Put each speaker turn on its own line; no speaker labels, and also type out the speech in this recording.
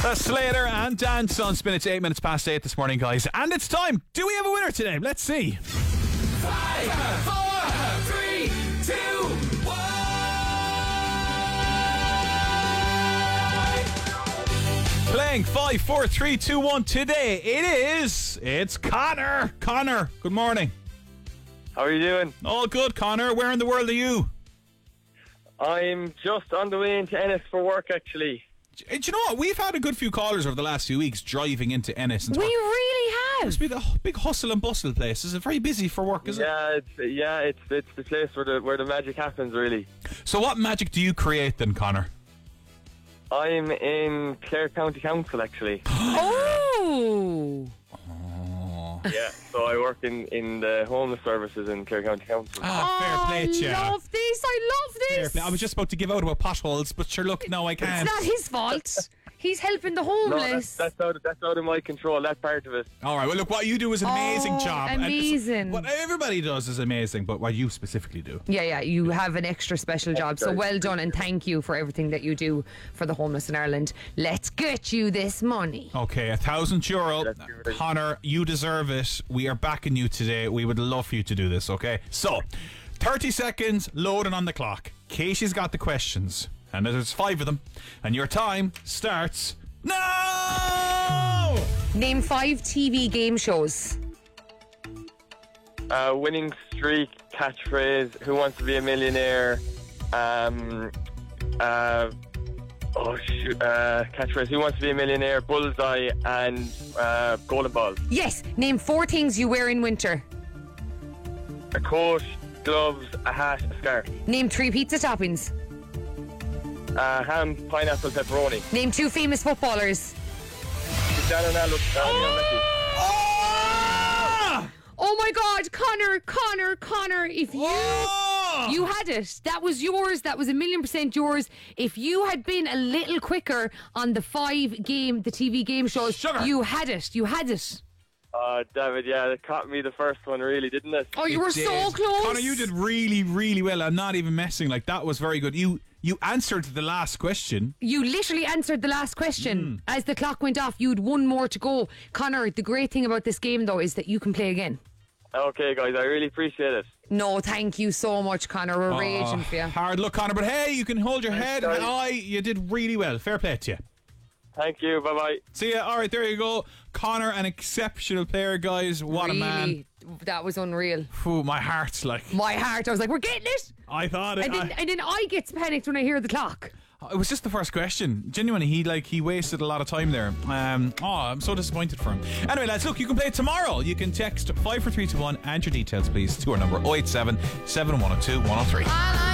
Slater and Dance on Spin. It's 8 minutes past 8 this morning, guys. And it's time. Do we have a winner today? Let's see.
5, 4, 3, 2, 1.
Playing 5, 4, 3, 2, 1 today. It's Connor. Connor, good morning.
How are you doing?
All good, Connor. Where in the world are you?
I'm just on the way into Ennis for work, actually.
Do you know what? We've had a good few callers over the last few weeks driving into Ennis. And
We really have.
must be the big hustle and bustle place. Is it very busy for work, is it?
It's the place where the magic happens, really.
So what magic do you create then, Connor?
I'm in Clare County Council, actually.
Oh.
Yeah, so I work in the homeless services in Clare County Council.
Fair play to you.
I love this.
Fair play. I was just about to give out about potholes, but sure, look, no, I can't.
It's not his fault. He's helping the homeless.
No, that's out of my control, that part of it.
All right, well, look, what you do is an amazing job. And
amazing.
what everybody does is amazing, but what you specifically do.
Yeah, you have an extra special job. So well done, and thank you for everything that you do for the homeless in Ireland. Let's get you this money.
Okay, €1,000. Connor, you deserve it. We are backing you today. We would love for you to do this, okay? So, 30 seconds loading on the clock. Casey's got the questions, and there's 5 of them, and your time starts now!
Name 5 TV game shows.
Winning streak, catchphrase, Who Wants to Be a Millionaire, catchphrase, Who Wants to Be a Millionaire, Bullseye, and Golden Balls.
Yes, name 4 things you wear in winter.
A coat, gloves, a hat, a scarf.
Name 3 pizza toppings.
Ham, pineapple, pepperoni.
Name 2 famous footballers.
Cristiano Ronaldo, Lionel Messi.
Oh my God, Connor, if you had it. That was yours. That was 1,000,000% yours. If you had been a little quicker on the the TV game shows, you had it.
David, yeah, it caught me the first one, really, didn't it?
Oh, you were so close.
Connor, you did really, really well. I'm not even messing. Like, that was very good. You answered the last question.
You literally answered the last question. As the clock went off, you had 1 more to go. Connor, the great thing about this game, though, is that you can play again.
Okay, guys, I really appreciate it.
No, thank you so much, Connor. We're raging for you.
Hard luck, Connor, but hey, you can hold your head high. You did really well. Fair play to you.
Thank you. Bye-bye.
See ya. All right, there you go. Connor, an exceptional player, guys. What a man.
That was unreal.
Ooh, my heart's like...
My heart, I was like, we're getting it.
I thought it.
And then I get panicked when I hear the clock.
It was just the first question. Genuinely, he wasted a lot of time there. I'm so disappointed for him. Anyway, lads, look, you can play it tomorrow. You can text 54321 and your details, please, to our number 087 7102 103.